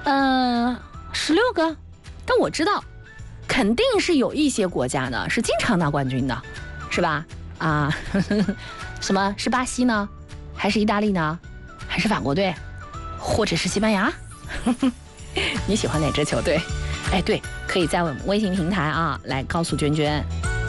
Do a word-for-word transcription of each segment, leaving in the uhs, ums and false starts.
嗯，十六个，但我知道，肯定是有一些国家呢是经常拿冠军的，是吧？啊，呵呵什么是巴西呢？还是意大利呢？还是法国队？或者是西班牙？你喜欢哪支球队？哎，对，可以在我们微信平台啊来告诉娟娟。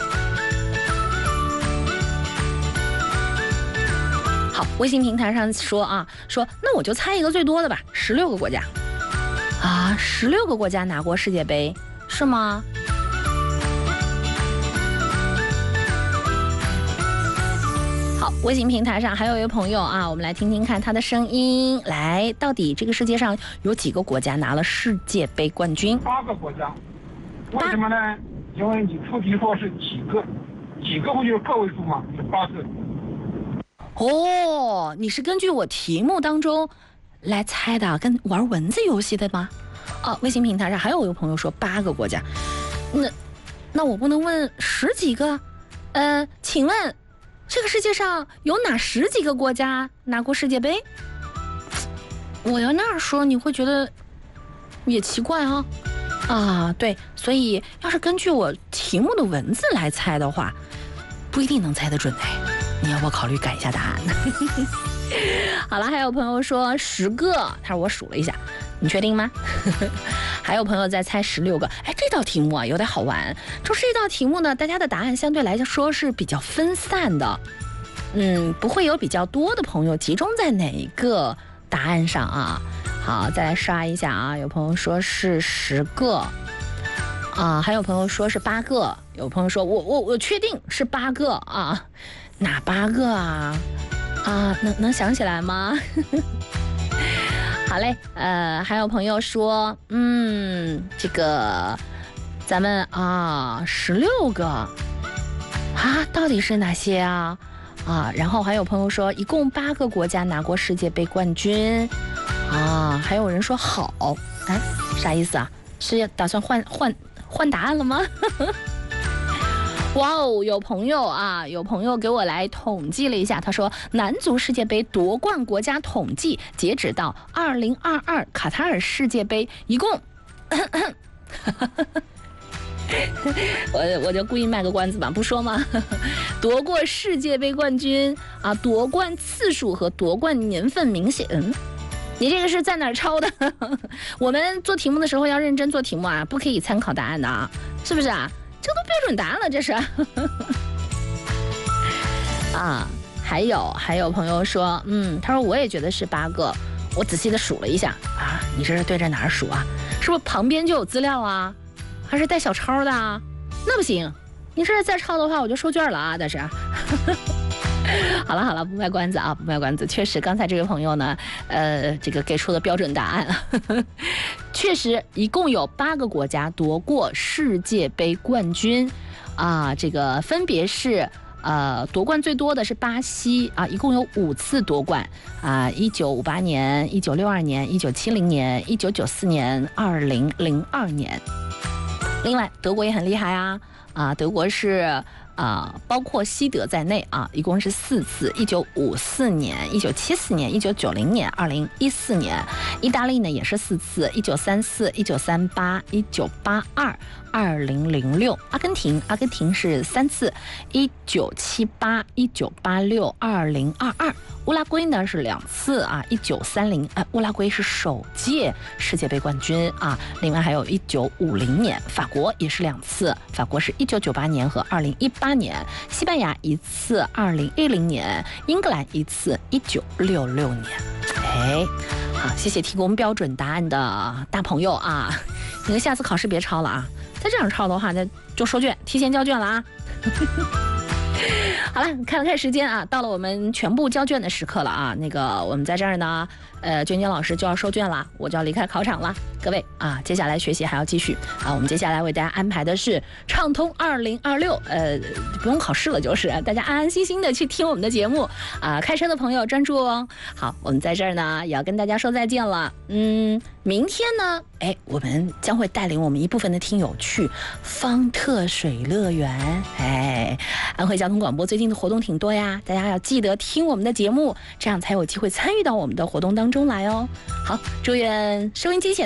好，微信平台上说啊，说那我就猜一个最多的吧，十六个国家啊，十六个国家拿过世界杯，是吗？好，微信平台上还有一位朋友啊，我们来听听看他的声音。来，到底这个世界上有几个国家拿了世界杯冠军？ 八个国家，为什么呢？因为你出题说是几个，几个不就是个位数吗？是八个。 哦，你是根据我题目当中来猜的，跟玩文字游戏的吗？啊，微信平台上还有一个朋友说八个国家，那那我不能问十几个？呃，请问这个世界上有哪十几个国家拿过世界杯？我要那样说，你会觉得也奇怪啊。啊，对，所以要是根据我题目的文字来猜的话，不一定能猜得准哎。你要不要考虑改一下答案？好了，还有朋友说十个，他说我数了一下，你确定吗？还有朋友在猜十六个。哎，这道题目啊有点好玩，就是这道题目呢，大家的答案相对来说是比较分散的，嗯，不会有比较多的朋友集中在哪一个答案上啊。好，再来刷一下啊，有朋友说是十个啊，还有朋友说是八个，有朋友说我我我确定是八个啊。哪八个啊？啊，能能想起来吗？好嘞，呃，还有朋友说，嗯，这个咱们啊，十六个啊，到底是哪些啊？啊，然后还有朋友说，一共八个国家拿过世界杯冠军啊，还有人说好，哎，啥意思啊？是打算换换换答案了吗？哇哦，有朋友啊，有朋友给我来统计了一下，他说男足世界杯夺冠国家统计，截止到二零二二卡塔尔世界杯，一共，我我就故意卖个关子吧，不说吗？夺过世界杯冠军啊，夺冠次数和夺冠年份明显。嗯，你这个是在哪儿抄的？我们做题目的时候要认真做题目啊，不可以参考答案的啊，是不是啊？这都标准答案了，这是。啊，还有还有朋友说，嗯，他说我也觉得是八个，我仔细的数了一下啊，你这是对着哪儿数啊？是不是旁边就有资料啊？还是带小抄的啊？那不行，你这再抄的话，我就收卷了啊！但是。好了好了，不卖关子啊，不卖关子。确实，刚才这位朋友呢，呃，这个给出的标准答案，确实一共有八个国家夺过世界杯冠军，啊，这个分别是。呃，夺冠最多的是巴西啊，一共有五次夺冠啊，一九五八年、一九六二年、一九七零年、一九九四年、二零零二年。另外，德国也很厉害啊啊，德国是。啊、呃，包括西德在内啊，一共是四次：一九五四年、一九七四年、一九九零年、二零一四年。意大利呢也是四次：一九三四、一九三八、一九八二、二零零六。阿根廷，阿根廷是三次：一九七八、一九八六、二零二二。乌拉圭呢是两次啊，一九三零，呃，乌拉圭是首届世界杯冠军啊。另外还有一九五零年，法国也是两次，法国是一九九八年和二零一八年，西班牙一次，二零一零年，英格兰一次，一九六六年。哎，好，谢谢提供标准答案的大朋友啊，你们下次考试别抄了啊，再这样抄的话，那就收卷，提前交卷了啊。好了，看了看时间啊，到了我们全部交卷的时刻了啊。那个我们在这儿呢，呃，娟娟老师就要收卷了，我就要离开考场了。各位啊，接下来学习还要继续啊。我们接下来为大家安排的是畅通二零二六，呃，不用考试了，就是大家安安心心的去听我们的节目啊。开车的朋友专注哦。好，我们在这儿呢也要跟大家说再见了。嗯，明天呢，哎，我们将会带领我们一部分的听友去方特水乐园。哎，安徽交通广播最近的活动挺多呀，大家要记得听我们的节目，这样才有机会参与到我们的活动当中来哦。好，祝愿收音机前